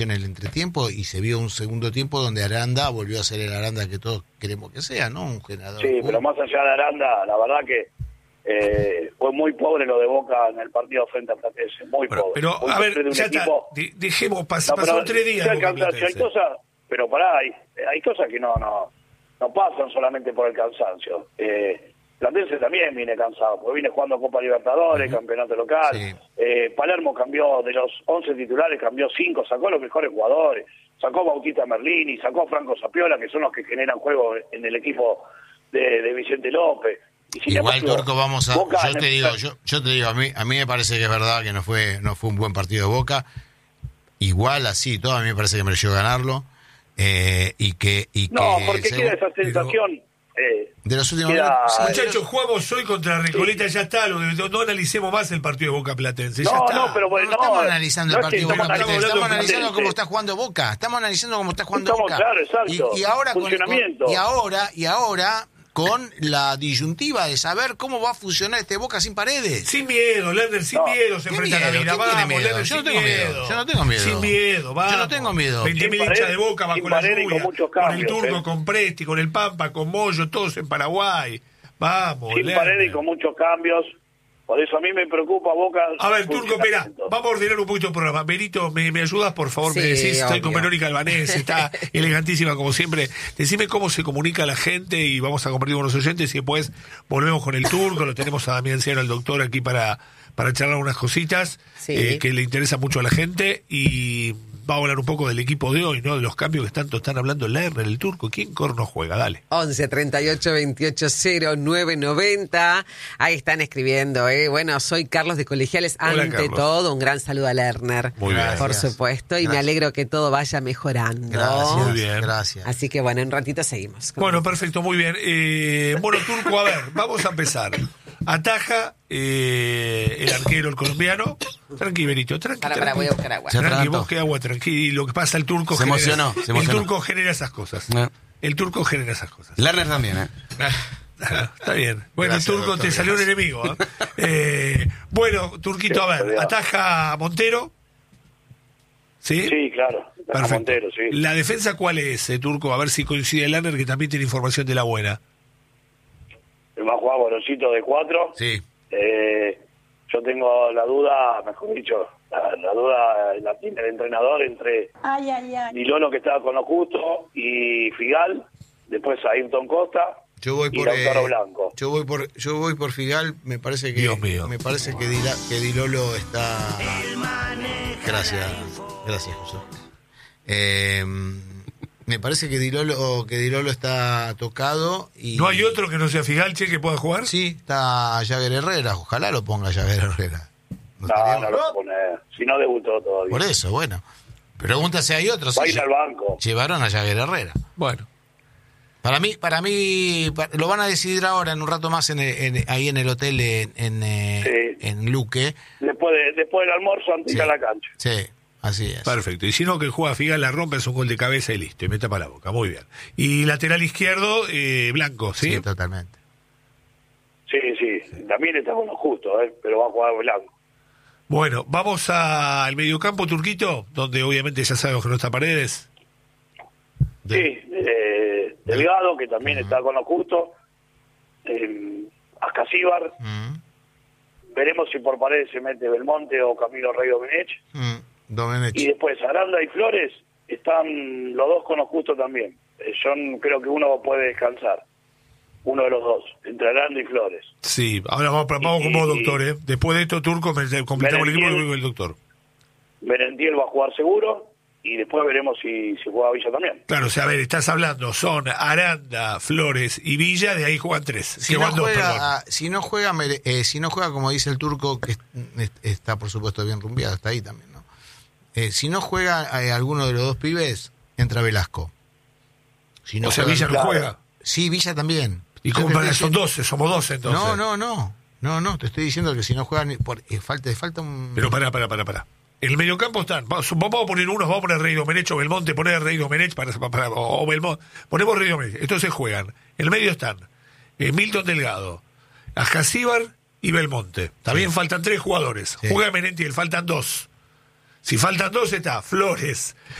en el entretiempo y se vio un segundo tiempo donde Aranda volvió a ser el Aranda que todos queremos que sea, ¿no? Un generador. Sí, pero más allá de Aranda, la verdad que fue muy pobre lo de Boca en el partido frente a Platense, muy pobre. Pero, muy a ver, pobre de un ya equipo. está, dejemos, pasó pero 3 días. hay cosas, pero pará, hay cosas que no pasan solamente por el cansancio. Platense también viene cansado, porque viene jugando Copa Libertadores, campeonato local. Sí. Palermo cambió, de los 11 titulares, cambió 5, sacó a los mejores jugadores, sacó a Bautista Merlini, sacó a Franco Sapiola, que son los que generan juego en el equipo de Vicente López. Y sin Igual, embargo, Turco, vamos a... Boca Yo te digo, a mí me parece que es verdad que no fue un buen partido de Boca. Igual así, todo a mí me parece que mereció ganarlo. Porque queda esa sensación... de los últimos Muchachos, jugamos hoy contra Recoleta, ya está, no analicemos más el partido de Boca Platense. Pero bueno, no estamos analizando el partido de Boca estamos Platense, estamos analizando cómo está jugando Boca, estamos analizando cómo está jugando Boca. Claro, exacto. Y ahora funcionamiento. y ahora con la disyuntiva de saber cómo va a funcionar este Boca sin Paredes. Sin miedo, Lerner, sin miedo se enfrenta a la vida. Vamos, Lerner, yo no tengo miedo. Sin miedo, vamos. Yo no tengo miedo. 20.000 hinchas de Boca bajo la lluvia, con el Turco, ¿eh? con Presti, con el Pampa, con Moyo, todos en Paraguay. Vamos, sin Paredes y con muchos cambios. Por eso a mí me preocupa Boca. A ver, Turco, espera, vamos a ordenar un poquito el programa. Benito, ¿me ayudas, por favor? Sí, me decís, estoy obvio. con Verónica Albanés, está elegantísima como siempre. Decime cómo se comunica la gente y vamos a compartir con los oyentes y después volvemos con el Turco. Lo tenemos a Damián Ciano, el doctor, aquí para charlar unas cositas que le interesa mucho a la gente y va a hablar un poco del equipo de hoy, ¿no? De los cambios que tanto están hablando el Lerner, el Turco. ¿Quién corno juega? Dale. 11 38 28 09 90. Ahí están escribiendo, Bueno, soy Carlos de Colegiales. Hola, Ante Carlos. todo, un gran saludo a Lerner. Muy bien. Por Gracias. supuesto, y me Gracias. alegro que todo vaya mejorando. Gracias, Muy bien. gracias. Así que bueno, en un ratito seguimos. Bueno, perfecto, muy bien. Bueno, Turco, a ver, vamos a empezar. Ataja el arquero, el colombiano. Tranqui, Benito, tranqui. Para, voy a buscar agua. Se Tranqui, atragantó. vos que agua, tranqui. Lo que pasa, el turco Se emocionó. El turco genera esas cosas. El turco genera esas cosas. Lerner también, Está bien. Bueno, Gracias, Turco, doctor, te salió un gracias. enemigo. Bueno, Turquito, a ver, ataja a Montero. ¿Sí? Sí, claro. Perfecto. Montero, sí. ¿La defensa cuál es, Turco? A ver si coincide el Lerner, que también tiene información de la buena. Va a jugar Borosito de 4. Sí. Yo tengo la duda, mejor dicho, la duda la tiene el entrenador entre Dilolo, que estaba con lo justo, y Figal, después Ayrton Costa Yo voy y por Lautaro Blanco. yo voy por Figal, me parece que Dios mío. me parece que Dilolo está. Gracias José. Me parece que Dilolo está tocado y ¿No hay otro que no sea Figalche que pueda jugar? sí, está Jagger Herrera, ojalá lo ponga Jagger Herrera. No lo va a poner, si no debutó todavía. Por eso, bueno. Pregunta si hay otros. Va a ir al banco. Llevaron a Jagger Herrera. Bueno. Para mí lo van a decidir ahora en un rato más ahí en el hotel en Luque. Después del almuerzo, antes de ir a la cancha. Sí, así es. Perfecto. Y si no, que juega Figal, la rompe, es un gol de cabeza y listo. Y me tapa la boca. Muy bien. Y lateral izquierdo, Blanco, ¿sí? Sí, totalmente. Sí. También está con lo justo, pero va a jugar Blanco. Bueno, vamos al mediocampo, Turquito, donde obviamente ya sabemos que no está Paredes. Sí, Delgado, que también está con lo justo. Ascasíbar. Veremos si por Paredes se mete Belmonte o Camilo Rey Domenech. Y después Aranda y Flores están los dos con lo justo también. Yo creo que uno puede descansar. Uno de los dos, entre Aranda y Flores. Sí, ahora vamos con vos, doctor. Después de esto, Turco, completamos el equipo y el doctor. Merentiel va a jugar seguro y después veremos si juega Villa también. Claro, o sea, a ver, estás hablando, son Aranda, Flores y Villa, de ahí juegan 3. Si no juega, como dice el Turco, que está por supuesto bien rumbeado, está ahí también, ¿no? Si no juega alguno de los dos pibes, entra Velasco. Si no Villa no juega. Sí, Villa también. ¿Y cómo para son 12? Somos 12 entonces. No, te estoy diciendo que si no juegan, falta un... Pero pará. En el mediocampo están, vamos a poner unos, vamos a poner Rey Domenech o Belmonte, poner Rey Domenech o Belmonte, ponemos Rey Domenech, entonces juegan. En el medio están Milton Delgado, Ascasíbar y Belmonte. También faltan 3 jugadores. Sí. Juega Merentiel, faltan 2. Si faltan dos, está Flores,